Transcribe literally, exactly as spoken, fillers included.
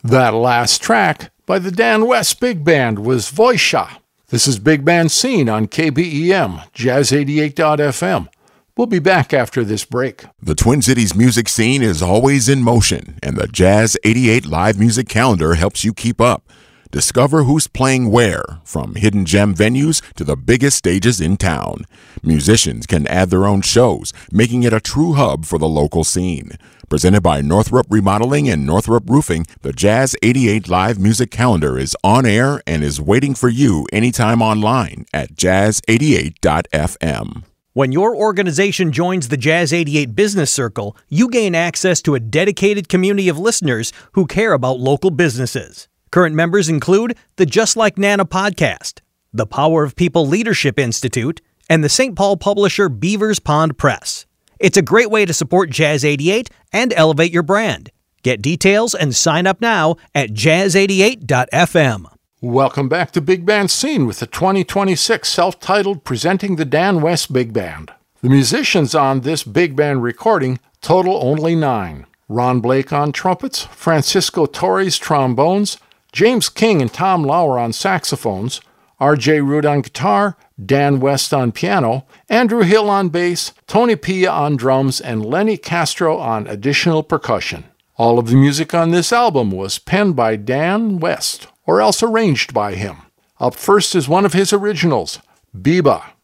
That last track by the Dan West Big Band was Voisha. This is Big Band Scene on K B E M, Jazz eighty-eight dot F M. We'll be back after this break. The Twin Cities music scene is always in motion, and the Jazz eighty-eight live music calendar helps you keep up. Discover who's playing where, from hidden gem venues to the biggest stages in town. Musicians can add their own shows, making it a true hub for the local scene. Presented by Northrop Remodeling and Northrop Roofing, the Jazz eighty-eight live music calendar is on air and is waiting for you anytime online at jazz eighty-eight dot F M. When your organization joins the Jazz eighty-eight Business Circle, you gain access to a dedicated community of listeners who care about local businesses. Current members include the Just Like Nana podcast, the Power of People Leadership Institute, and the Saint Paul publisher Beavers Pond Press. It's a great way to support Jazz eighty-eight and elevate your brand. Get details and sign up now at jazz eighty-eight dot F M. Welcome back to Big Band Scene with the twenty twenty-six self-titled Presenting the Dan West Big Band. The musicians on this big band recording total only nine. Ron Blake on trumpets, Francisco Torres trombones, James King and Tom Lauer on saxophones, R J Root on guitar, Dan West on piano, Andrew Hill on bass, Tony Pia on drums, and Lenny Castro on additional percussion. All of the music on this album was penned by Dan West, or else arranged by him. Up first is one of his originals, Biba.